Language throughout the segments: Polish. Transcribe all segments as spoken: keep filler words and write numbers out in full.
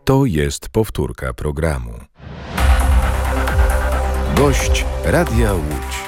To jest powtórka programu. Gość Radia Łódź.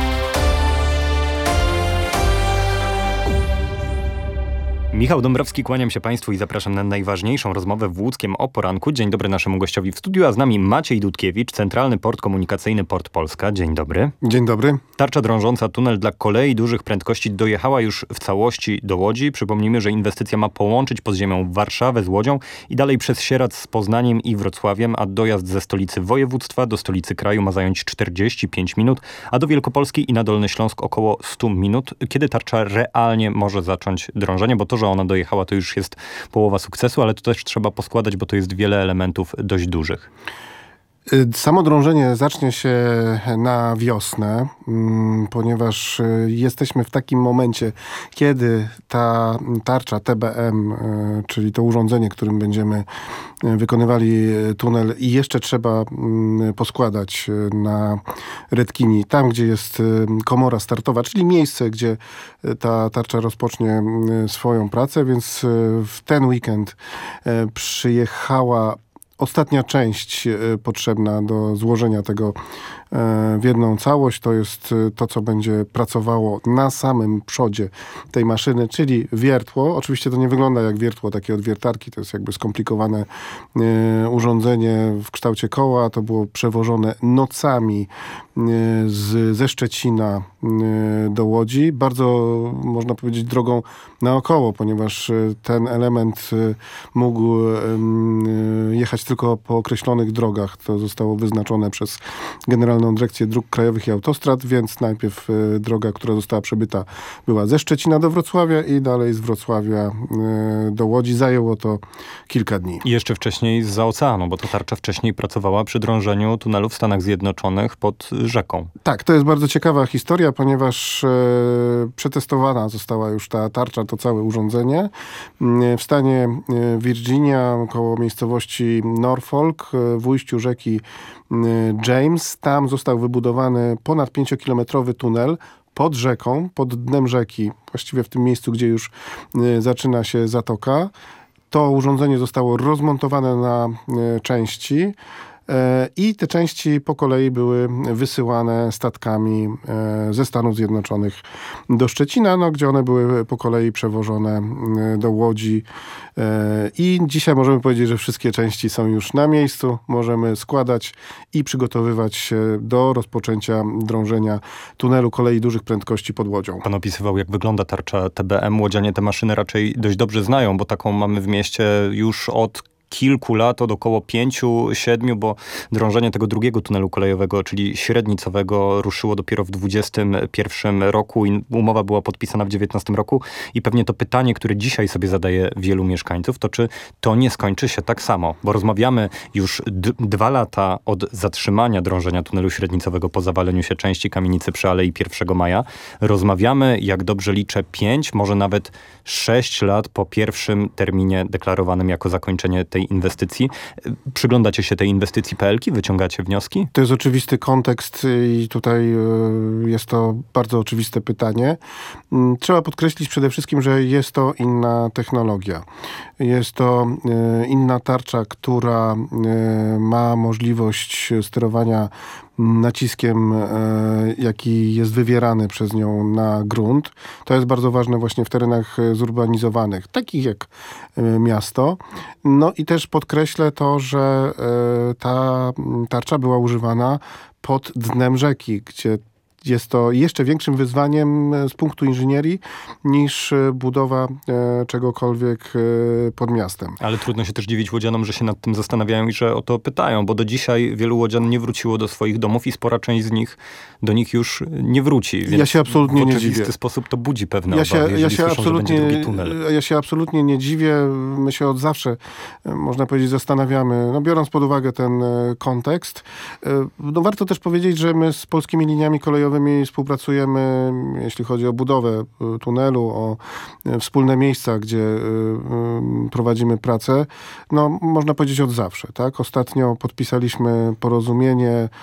Michał Dąbrowski, kłaniam się Państwu i zapraszam na najważniejszą rozmowę w Łódzkiem o poranku. Dzień dobry naszemu gościowi w studiu, a z nami Maciej Dudkiewicz, Centralny Port Komunikacyjny Port Polska. Dzień dobry. Dzień dobry. Tarcza drążąca tunel dla kolei dużych prędkości dojechała już w całości do Łodzi. Przypomnijmy, że inwestycja ma połączyć podziemią Warszawę z Łodzią i dalej przez Sieradz z Poznaniem i Wrocławiem, a dojazd ze stolicy województwa do stolicy kraju ma zająć czterdzieści pięć minut, a do Wielkopolski i na Dolny Śląsk około sto minut. Kiedy tarcza realnie może zacząć drążenie? Bo to, że ona dojechała, to już jest połowa sukcesu, ale to też trzeba poskładać, bo to jest wiele elementów dość dużych. Samo drążenie zacznie się na wiosnę, ponieważ jesteśmy w takim momencie, kiedy ta tarcza T B M, czyli to urządzenie, którym będziemy wykonywali tunel, i jeszcze trzeba poskładać na Redkini, tam gdzie jest komora startowa, czyli miejsce, gdzie ta tarcza rozpocznie swoją pracę, więc w ten weekend przyjechała ostatnia część potrzebna do złożenia tego w jedną całość. To jest to, co będzie pracowało na samym przodzie tej maszyny, czyli wiertło. Oczywiście to nie wygląda jak wiertło takie od wiertarki, to jest jakby skomplikowane urządzenie w kształcie koła. To było przewożone nocami z, ze Szczecina do Łodzi. Bardzo, można powiedzieć, drogą naokoło, ponieważ ten element mógł jechać tylko po określonych drogach. To zostało wyznaczone przez Generalną Dyrekcję Dróg Krajowych i Autostrad, więc najpierw y, droga, która została przebyta, była ze Szczecina do Wrocławia i dalej z Wrocławia y, do Łodzi. Zajęło to kilka dni. I jeszcze wcześniej zza oceanu, bo ta tarcza wcześniej pracowała przy drążeniu tunelu w Stanach Zjednoczonych pod rzeką. Tak, to jest bardzo ciekawa historia, ponieważ y, przetestowana została już ta tarcza, to całe urządzenie. Y, w stanie y, Virginia, koło miejscowości Norfolk, y, w ujściu rzeki James. Tam został wybudowany ponad pięciokilometrowy tunel pod rzeką, pod dnem rzeki, właściwie w tym miejscu, gdzie już y, zaczyna się zatoka. To urządzenie zostało rozmontowane na y, części i te części po kolei były wysyłane statkami ze Stanów Zjednoczonych do Szczecina, no, gdzie one były po kolei przewożone do Łodzi. I dzisiaj możemy powiedzieć, że wszystkie części są już na miejscu. Możemy składać i przygotowywać się do rozpoczęcia drążenia tunelu kolei dużych prędkości pod Łodzią. Pan opisywał, jak wygląda tarcza T B M. Łodzianie te maszyny raczej dość dobrze znają, bo taką mamy w mieście już od kilku lat, od około pięciu, siedmiu, bo drążenie tego drugiego tunelu kolejowego, czyli średnicowego, ruszyło dopiero w dwudziestym pierwszym roku i umowa była podpisana w dziewiętnastym roku. I pewnie to pytanie, które dzisiaj sobie zadaje wielu mieszkańców, to czy to nie skończy się tak samo? Bo rozmawiamy już d- dwa lata od zatrzymania drążenia tunelu średnicowego po zawaleniu się części kamienicy przy Alei pierwszego maja. Rozmawiamy, jak dobrze liczę, pięć, może nawet sześć lat po pierwszym terminie deklarowanym jako zakończenie tej inwestycji. Przyglądacie się tej inwestycji P L K? Wyciągacie wnioski? To jest oczywisty kontekst i tutaj jest to bardzo oczywiste pytanie. Trzeba podkreślić przede wszystkim, że jest to inna technologia. Jest to inna tarcza, która ma możliwość sterowania naciskiem, jaki jest wywierany przez nią na grunt. To jest bardzo ważne właśnie w terenach zurbanizowanych, takich jak miasto. No i też podkreślę to, że ta tarcza była używana pod dnem rzeki, gdzie jest to jeszcze większym wyzwaniem z punktu inżynierii niż budowa e, czegokolwiek e, pod miastem. Ale trudno się też dziwić łodzianom, że się nad tym zastanawiają i że o to pytają, bo do dzisiaj wielu łodzian nie wróciło do swoich domów i spora część z nich do nich już nie wróci. Więc ja się absolutnie w nie oczywisty dziwię. sposób to budzi pewne ja obawy, się, jeżeli ja się słyszą, absolutnie, że będzie drugi tunel. Ja się absolutnie nie dziwię. My się od zawsze, można powiedzieć, zastanawiamy, no biorąc pod uwagę ten kontekst. No warto też powiedzieć, że my z polskimi liniami kolejowymi współpracujemy, jeśli chodzi o budowę tunelu, o wspólne miejsca, gdzie prowadzimy pracę. No, można powiedzieć od zawsze, tak? Ostatnio podpisaliśmy porozumienie,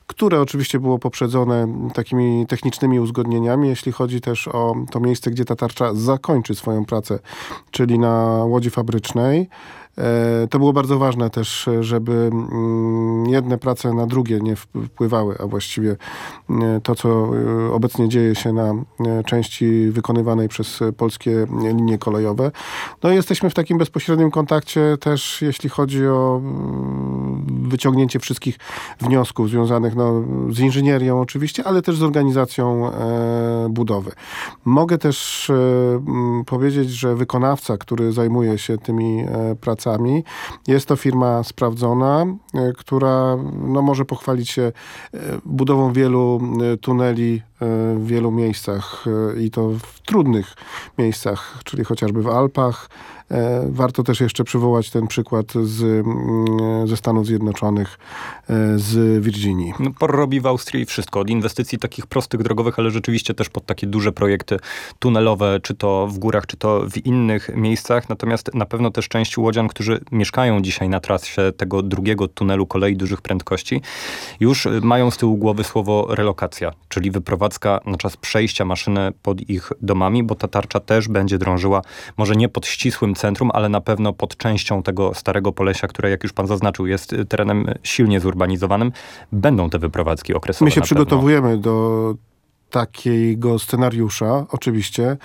które oczywiście było poprzedzone takimi technicznymi uzgodnieniami, jeśli chodzi też o to miejsce, gdzie ta tarcza zakończy swoją pracę, czyli na Łodzi Fabrycznej. To było bardzo ważne też, żeby jedne prace na drugie nie wpływały, a właściwie to, co obecnie dzieje się na części wykonywanej przez polskie linie kolejowe. No i jesteśmy w takim bezpośrednim kontakcie też, jeśli chodzi o wyciągnięcie wszystkich wniosków związanych no, z inżynierią oczywiście, ale też z organizacją e, budowy. Mogę też e, powiedzieć, że wykonawca, który zajmuje się tymi e, pracami, jest to firma sprawdzona, która no, może pochwalić się budową wielu tuneli w wielu miejscach i to w trudnych miejscach, czyli chociażby w Alpach. Warto też jeszcze przywołać ten przykład z, ze Stanów Zjednoczonych, z Virginii. No, P O R robi w Austrii wszystko, od inwestycji takich prostych drogowych, ale rzeczywiście też pod takie duże projekty tunelowe, czy to w górach, czy to w innych miejscach. Natomiast na pewno też część łodzian, którzy mieszkają dzisiaj na trasie tego drugiego tunelu kolei dużych prędkości, już mają z tyłu głowy słowo relokacja, czyli wyprowadzka na czas przejścia maszyny pod ich domami, bo ta tarcza też będzie drążyła, może nie pod ścisłym centrum, ale na pewno pod częścią tego starego Polesia, które, jak już pan zaznaczył, jest terenem silnie zurbanizowanym. Będą te wyprowadzki okresowe. My się na przygotowujemy pewno. do takiego scenariusza, oczywiście.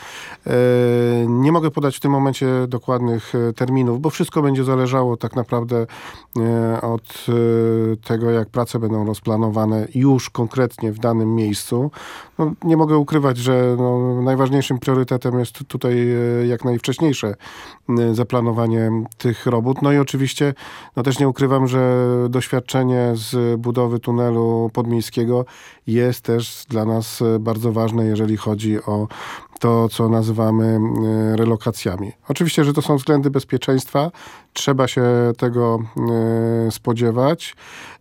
Nie mogę podać w tym momencie dokładnych terminów, bo wszystko będzie zależało tak naprawdę od tego, jak prace będą rozplanowane już konkretnie w danym miejscu. No, nie mogę ukrywać, że no, najważniejszym priorytetem jest tutaj jak najwcześniejsze zaplanowanie tych robót. No i oczywiście no, też nie ukrywam, że doświadczenie z budowy tunelu podmiejskiego jest też dla nas bardzo ważne, jeżeli chodzi o to, co nazywamy relokacjami. Oczywiście, że to są względy bezpieczeństwa. Trzeba się tego spodziewać.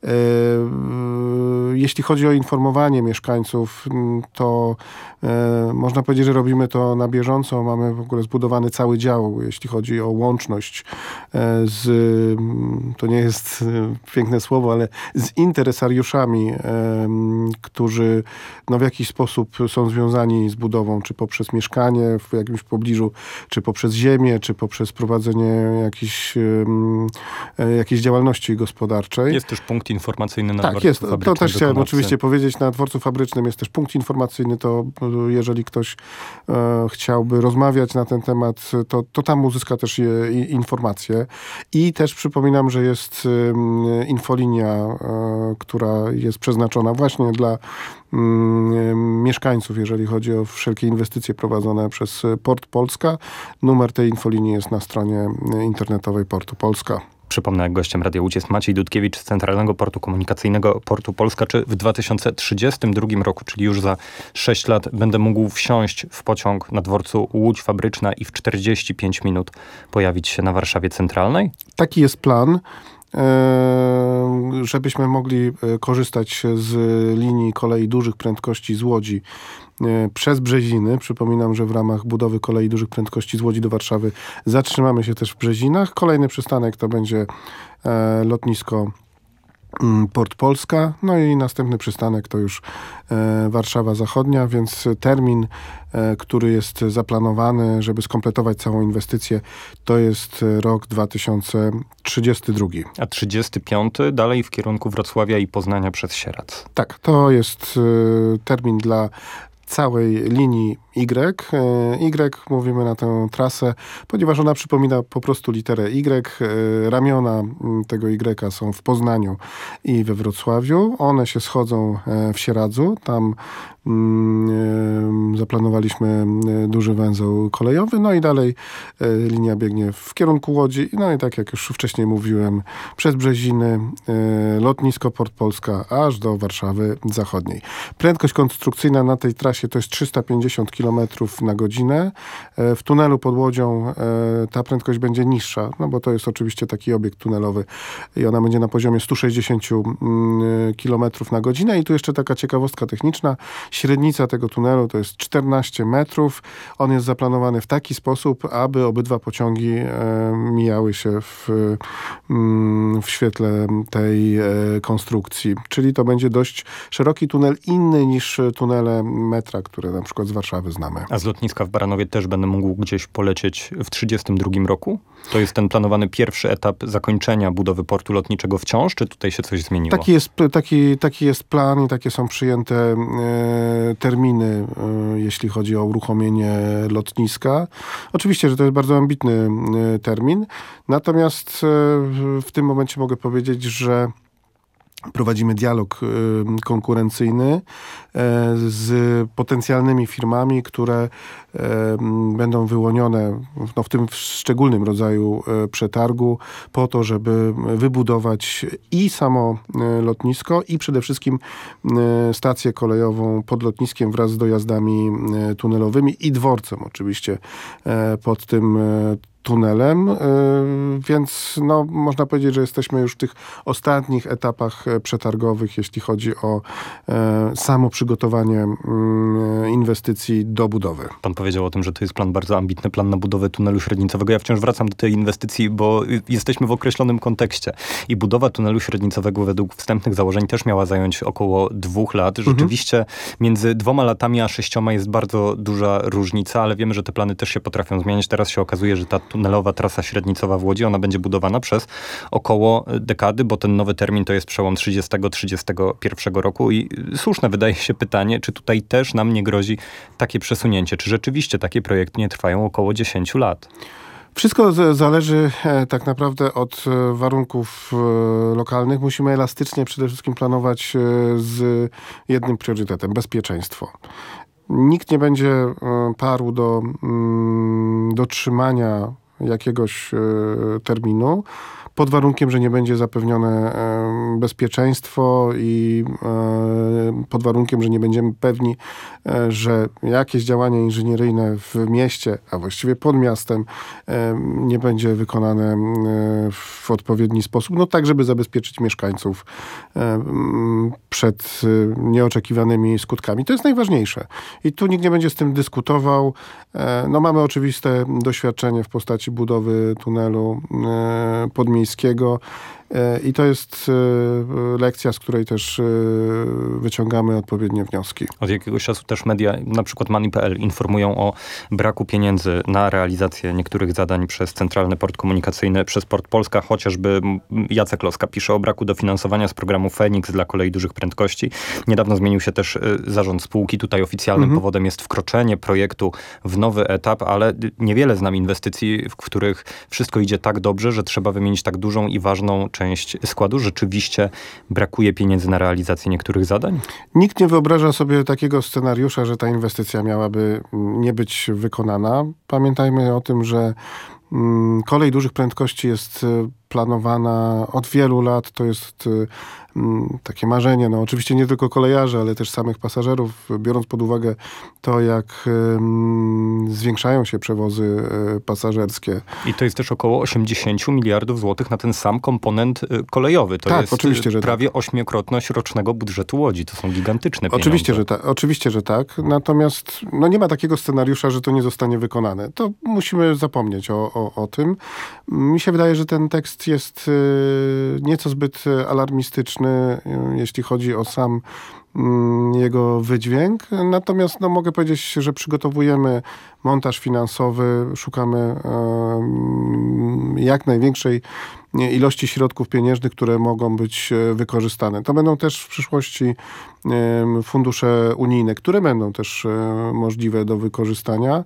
Jeśli chodzi o informowanie mieszkańców, to można powiedzieć, że robimy to na bieżąco. Mamy w ogóle zbudowany cały dział, jeśli chodzi o łączność z, to nie jest piękne słowo, ale z interesariuszami, którzy no, w jakiś sposób są związani z budową, czy poprzez mieszkanie w jakimś pobliżu, czy poprzez ziemię, czy poprzez prowadzenie jakiejś, jakiejś działalności gospodarczej. Jest też punkt informacyjny na tak, dworcu jest. fabrycznym. To też chciałem wykonawcy. oczywiście powiedzieć. Na dworcu fabrycznym jest też punkt informacyjny. To jeżeli ktoś e, chciałby rozmawiać na ten temat, to, to tam uzyska też je, i, informacje. I też przypominam, że jest e, infolinia, e, która jest przeznaczona właśnie dla mm, mieszkańców, jeżeli chodzi o wszelkie inwestycje prowadzone przez Port Polska. Numer tej infolinii jest na stronie internetowej Portu Polska. Przypomnę, jak gościem Radia Łódź jest Maciej Dudkiewicz z Centralnego Portu Komunikacyjnego Portu Polska. Czy w dwa tysiące trzydziestym drugim roku, czyli już za sześć lat, będę mógł wsiąść w pociąg na dworcu Łódź Fabryczna i w czterdzieści pięć minut pojawić się na Warszawie Centralnej? Taki jest plan, żebyśmy mogli korzystać z linii kolei dużych prędkości z Łodzi przez Brzeziny. Przypominam, że w ramach budowy kolei dużych prędkości z Łodzi do Warszawy zatrzymamy się też w Brzezinach. Kolejny przystanek to będzie lotnisko Port Polska, no i następny przystanek to już e, Warszawa Zachodnia, więc termin, e, który jest zaplanowany, żeby skompletować całą inwestycję, to jest rok dwa tysiące trzydziesty drugi. A trzydziesty piąty dalej w kierunku Wrocławia i Poznania przez Sieradz. Tak, to jest e, termin dla całej linii Y. Y mówimy na tę trasę, ponieważ ona przypomina po prostu literę Y. Ramiona tego Y są w Poznaniu i we Wrocławiu. One się schodzą w Sieradzu. Tam mm, zaplanowaliśmy duży węzeł kolejowy. No i dalej linia biegnie w kierunku Łodzi. No i tak jak już wcześniej mówiłem, przez Brzeziny, lotnisko Port Polska, aż do Warszawy Zachodniej. Prędkość konstrukcyjna na tej trasie to jest trzysta pięćdziesiąt kilometrów kilometrów na godzinę. W tunelu pod Łodzią ta prędkość będzie niższa, no bo to jest oczywiście taki obiekt tunelowy i ona będzie na poziomie sto sześćdziesiąt kilometrów na godzinę. I tu jeszcze taka ciekawostka techniczna. Średnica tego tunelu to jest czternaście metrów. On jest zaplanowany w taki sposób, aby obydwa pociągi mijały się w, w świetle tej konstrukcji. Czyli to będzie dość szeroki tunel, inny niż tunele metra, które na przykład z Warszawy znamy. A z lotniska w Baranowie też będę mógł gdzieś polecieć w trzydziestym drugim roku? To jest ten planowany pierwszy etap zakończenia budowy portu lotniczego wciąż, czy tutaj się coś zmieniło? Taki jest, taki, taki jest plan i takie są przyjęte e, terminy, e, jeśli chodzi o uruchomienie lotniska. Oczywiście, że to jest bardzo ambitny e, termin, natomiast e, w tym momencie mogę powiedzieć, że prowadzimy dialog y, konkurencyjny y, z potencjalnymi firmami, które y, będą wyłonione no, w tym szczególnym rodzaju y, przetargu po to, żeby wybudować i samo y, lotnisko i przede wszystkim y, stację kolejową pod lotniskiem wraz z dojazdami y, tunelowymi i dworcem oczywiście y, pod tym y, tunelem, więc no, można powiedzieć, że jesteśmy już w tych ostatnich etapach przetargowych, jeśli chodzi o e, samo przygotowanie e, inwestycji do budowy. Pan powiedział o tym, że to jest plan bardzo ambitny, plan na budowę tunelu średnicowego. Ja wciąż wracam do tej inwestycji, bo jesteśmy w określonym kontekście. I budowa tunelu średnicowego według wstępnych założeń też miała zająć około dwóch lat. Rzeczywiście mhm. między dwoma latami a sześcioma jest bardzo duża różnica, ale wiemy, że te plany też się potrafią zmieniać. Teraz się okazuje, że ta tunelowa trasa średnicowa w Łodzi, ona będzie budowana przez około dekady, bo ten nowy termin to jest przełom trzydziestego trzydziestego pierwszego roku i słuszne wydaje się pytanie, czy tutaj też nam nie grozi takie przesunięcie, czy rzeczywiście takie projekty nie trwają około dziesięć lat? Wszystko z- zależy e, tak naprawdę od e, warunków e, lokalnych. Musimy elastycznie przede wszystkim planować e, z jednym priorytetem, bezpieczeństwo. Nikt nie będzie e, parł do mm, dotrzymania jakiegoś e, terminu, pod warunkiem, że nie będzie zapewnione e, bezpieczeństwo i e, pod warunkiem, że nie będziemy pewni, e, że jakieś działanie inżynieryjne w mieście, a właściwie pod miastem, e, nie będzie wykonane e, w odpowiedni sposób, no tak, żeby zabezpieczyć mieszkańców e, przed e, nieoczekiwanymi skutkami. To jest najważniejsze. I tu nikt nie będzie z tym dyskutował. E, no mamy oczywiste doświadczenie w postaci budowy tunelu e, podmiejskiego. I to jest lekcja, z której też wyciągamy odpowiednie wnioski. Od jakiegoś czasu też media, na przykład Money kropka p l, informują o braku pieniędzy na realizację niektórych zadań przez Centralny Port Komunikacyjny, przez Port Polska, chociażby Jacek Loska pisze o braku dofinansowania z programu Feniks dla kolei dużych prędkości. Niedawno zmienił się też zarząd spółki. Tutaj oficjalnym mhm. powodem jest wkroczenie projektu w nowy etap, ale niewiele znam inwestycji, w których wszystko idzie tak dobrze, że trzeba wymienić tak dużą i ważną część składu. Rzeczywiście brakuje pieniędzy na realizację niektórych zadań? Nikt nie wyobraża sobie takiego scenariusza, że ta inwestycja miałaby nie być wykonana. Pamiętajmy o tym, że mm, kolej dużych prędkości jest planowana od wielu lat. To jest mm, takie marzenie, no oczywiście nie tylko kolejarzy, ale też samych pasażerów, biorąc pod uwagę to, jak mm, zwiększają się przewozy y, pasażerskie. I to jest też około osiemdziesiąt miliardów złotych na ten sam komponent y, kolejowy. To tak, jest oczywiście, że prawie tak. ośmiokrotność rocznego budżetu Łodzi. To są gigantyczne pieniądze. Oczywiście, że tak. Oczywiście, że tak. Natomiast no, nie ma takiego scenariusza, że to nie zostanie wykonane. To musimy zapomnieć o, o, o tym. Mi się wydaje, że ten tekst jest y, nieco zbyt alarmistyczny, y, jeśli chodzi o sam y, jego wydźwięk. Natomiast no, mogę powiedzieć, że przygotowujemy montaż finansowy, szukamy y, jak największej ilości środków pieniężnych, które mogą być wykorzystane. To będą też w przyszłości fundusze unijne, które będą też możliwe do wykorzystania.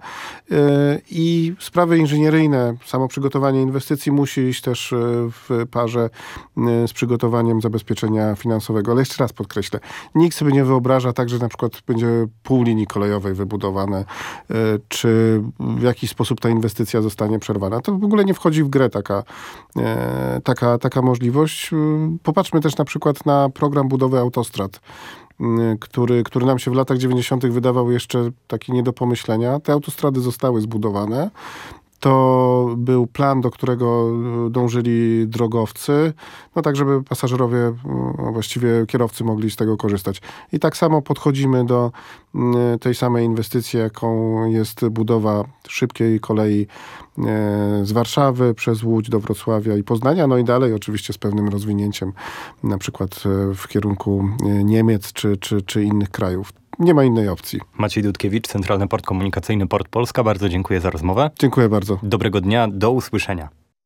I sprawy inżynieryjne, samo przygotowanie inwestycji musi iść też w parze z przygotowaniem zabezpieczenia finansowego. Ale jeszcze raz podkreślę, nikt sobie nie wyobraża tak, że na przykład będzie pół linii kolejowej wybudowane, czy w jakiś sposób ta inwestycja zostanie przerwana. To w ogóle nie wchodzi w grę taka Taka, taka możliwość. Popatrzmy też na przykład na program budowy autostrad. który, który nam się w latach dziewięćdziesiątych wydawał jeszcze taki nie do pomyślenia. Te autostrady zostały zbudowane. To był plan, do którego dążyli drogowcy, no tak, żeby pasażerowie, właściwie kierowcy mogli z tego korzystać. I tak samo podchodzimy do tej samej inwestycji, jaką jest budowa szybkiej kolei z Warszawy przez Łódź do Wrocławia i Poznania, no i dalej oczywiście z pewnym rozwinięciem, na przykład w kierunku Niemiec czy, czy, czy innych krajów. Nie ma innej opcji. Maciej Dudkiewicz, Centralny Port Komunikacyjny Port Polska. Bardzo dziękuję za rozmowę. Dziękuję bardzo. Dobrego dnia, do usłyszenia.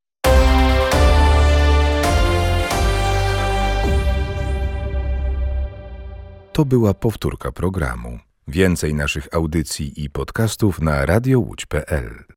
To była powtórka programu. Więcej naszych audycji i podcastów na radio łódź kropka pe el.